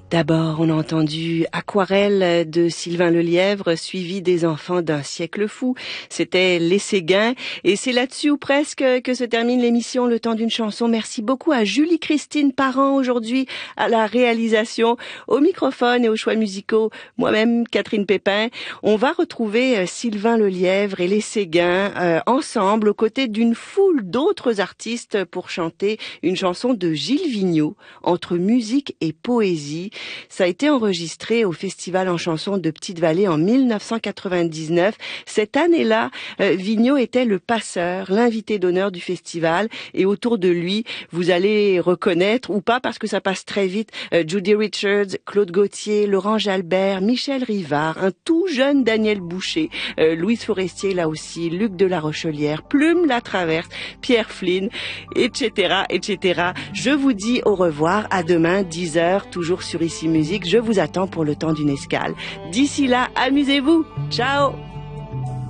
D'abord, on a entendu Aquarelle de Sylvain Lelièvre, suivi des Enfants d'un siècle fou. C'était Les Séguins. Et c'est là-dessus ou presque que se termine l'émission Le Temps d'une chanson. Merci beaucoup à Julie-Christine Parent aujourd'hui à la réalisation, au microphone et aux choix musicaux. Moi-même, Catherine Pépin. On va retrouver Sylvain Lelièvre et Les Séguins ensemble aux côtés d'une foule d'autres artistes pour chanter une chanson de Gilles Vigneault, Entre musique et poésie. Ça a été enregistré au Festival en chanson de Petite-Vallée en 1999. Cette année-là, Vigneault était le passeur, l'invité d'honneur du festival. Et autour de lui, vous allez reconnaître, ou pas parce que ça passe très vite, Judy Richards, Claude Gauthier, Laurent Jalbert, Michel Rivard, un tout jeune Daniel Boucher, Louise Forestier là aussi, Luc de la Rochelière, Plume Latraverse, Pierre Flynn, etc., etc. Je vous dis au revoir, à demain, 10h, toujours sur Ici Musique. Je vous attends pour le temps d'une escale. D'ici là, amusez-vous. Ciao!